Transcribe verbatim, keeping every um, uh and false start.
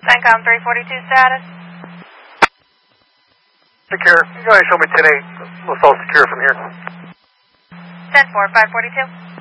CENTCOM three forty-two status. Secure. You guys show me ten eight. We'll solve secure from here. ten four, five forty-two.